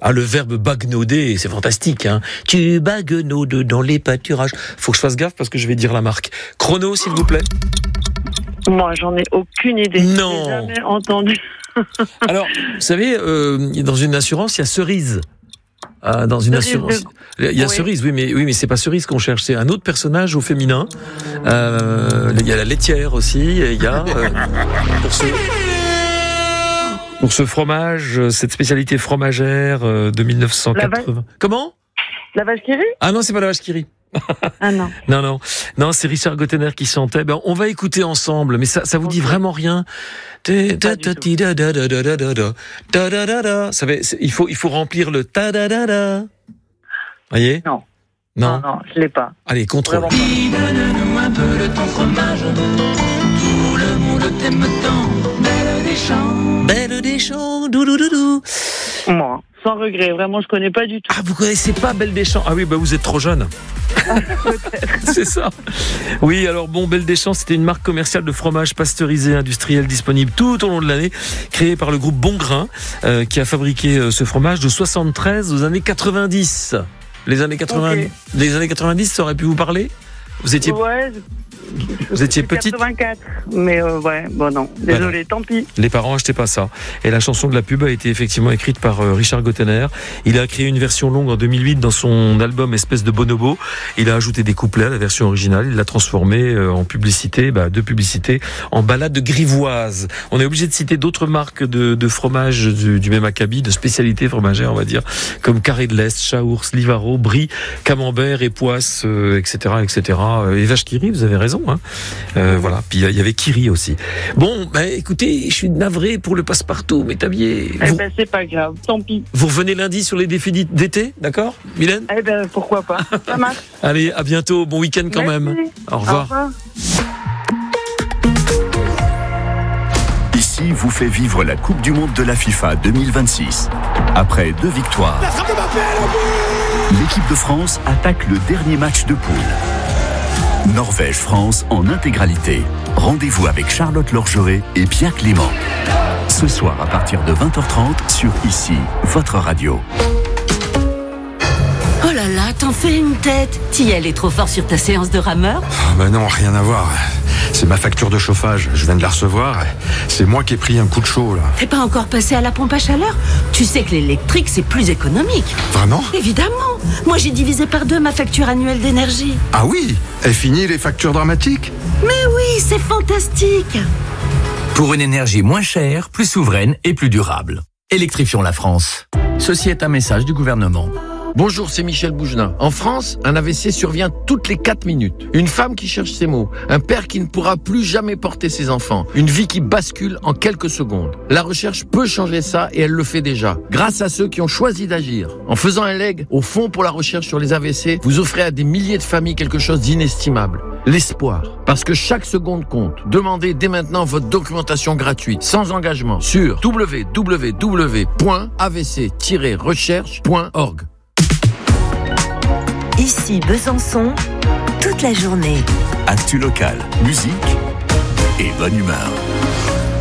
Ah, le verbe baguenauder, c'est fantastique, hein. Tu baguenaudes dans les pâturages. Faut que je fasse gaffe parce que je vais dire la marque. Chrono, s'il vous plaît. Moi, j'en ai aucune idée. Non. J'ai jamais entendu. Alors, vous savez, dans une assurance, il y a Cerise. Dans une assurance, il y a Cerise, oui, mais c'est pas Cerise qu'on cherche, c'est un autre personnage au féminin. Il y a la laitière aussi, et il y a pour ce fromage, cette spécialité fromagère de 1980. Comment ? La vache qui rit ? Ah non, c'est pas la vache qui rit. Ah non. Non, c'est Richard Gottener qui chantait. Ben, on va écouter ensemble, mais ça vous dit vraiment rien. Il faut remplir le ta-da-da-da. Voyez ? Non, je l'ai pas. Allez, contrôle. Donne-nous un peu de ton fromage. Tout le monde t'aime tant. Belle des champs. Belle des champs, doudoudou. Moi, sans regret, vraiment, je connais pas du tout. Ah, vous connaissez pas Belle des Champs ? Ah oui, bah vous êtes trop jeune. C'est ça. Oui, alors bon, Belle des Champs, c'était une marque commerciale de fromage pasteurisé industriel disponible tout au long de l'année, créée par le groupe Bongrain, qui a fabriqué ce fromage de 73 aux années 90. Les années 90, ça aurait pu vous parler ? Vous étiez petite ? 84, mais non, désolé, tant pis. Les parents achetaient pas ça. Et la chanson de la pub a été effectivement écrite par Richard Gottener. Il a créé une version longue en 2008 dans son album Espèce de Bonobo. Il a ajouté des couplets à la version originale. Il l'a transformée en publicité, de publicité, en balade grivoise. On est obligé de citer d'autres marques de fromage du même acabit, de spécialités fromagères, on va dire, comme Carré de l'Est, Chaours, Livaro, Brie, Camembert, Époisse, etc., etc. Et Vache qui rit, vous avez raison. Voilà. Puis il y avait Kiri aussi. Bon, écoutez, je suis navré pour le passe-partout, mais Tavier. C'est pas grave, tant pis. Vous revenez lundi sur les défis d'été, d'accord, Mylène ? Pourquoi pas. Ça marche. Allez, à bientôt. Bon week-end quand même. Au revoir. Au revoir. Ici vous fait vivre la Coupe du Monde de la FIFA 2026. Après 2 victoires, l'équipe de France attaque le dernier match de poule. Norvège-France en intégralité. Rendez-vous avec Charlotte Lorgeret et Pierre Clément. Ce soir à partir de 20h30 sur Ici, votre radio. Oh là là, t'en fais une tête. T'y est trop fort sur ta séance de rameur ? Non, rien à voir. C'est ma facture de chauffage, je viens de la recevoir. C'est moi qui ai pris un coup de chaud, là. T'es pas encore passé à la pompe à chaleur ? Tu sais que l'électrique, c'est plus économique. Vraiment ? Évidemment. Moi, j'ai divisé par 2 ma facture annuelle d'énergie. Ah oui ? Est fini les factures dramatiques ? Mais oui, c'est fantastique. Pour une énergie moins chère, plus souveraine et plus durable. Électrifions la France. Ceci est un message du gouvernement. Bonjour, c'est Michel Bougenin. En France, un AVC survient toutes les 4 minutes. Une femme qui cherche ses mots. Un père qui ne pourra plus jamais porter ses enfants. Une vie qui bascule en quelques secondes. La recherche peut changer ça et elle le fait déjà. Grâce à ceux qui ont choisi d'agir. En faisant un leg au Fonds pour la recherche sur les AVC, vous offrez à des milliers de familles quelque chose d'inestimable. L'espoir. Parce que chaque seconde compte. Demandez dès maintenant votre documentation gratuite, sans engagement, sur www.avc-recherche.org. Ici Besançon, toute la journée. Actu local, musique et bonne humeur.